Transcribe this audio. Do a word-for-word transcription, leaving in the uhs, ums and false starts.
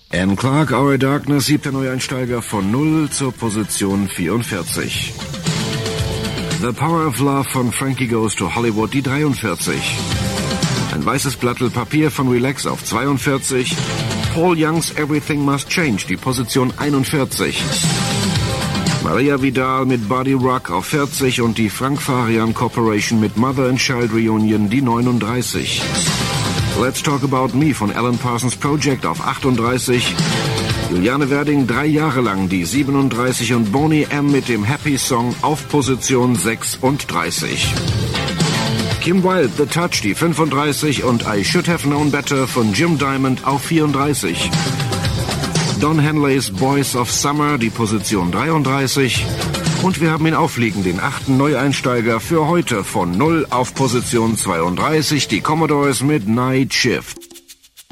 Anne Clark, Our Darkness, siebter Neueinsteiger von null zur Position vierundvierzig. The Power of Love von Frankie Goes to Hollywood, die dreiundvierzig. Ein weißes Blattl Papier von Relax auf zweiundvierzig. Paul Youngs Everything Must Change, die Position einundvierzig. Maria Vidal mit Body Rock auf vierzig und die Frank Farian Corporation mit Mother and Child Reunion, die neununddreißig. Let's Talk About Me von Alan Parsons Project auf achtunddreißig. Juliane Werding drei Jahre lang die siebenunddreißig und Boney M mit dem Happy Song auf Position sechsunddreißig. Kim Wilde, The Touch, die fünfunddreißig und I Should Have Known Better von Jim Diamond auf vierunddreißig. Don Henleys Boys of Summer, die Position dreiunddreißig. Und wir haben ihn aufliegen, den achten Neueinsteiger für heute von null auf Position zweiunddreißig, die Commodores mit Night Shift.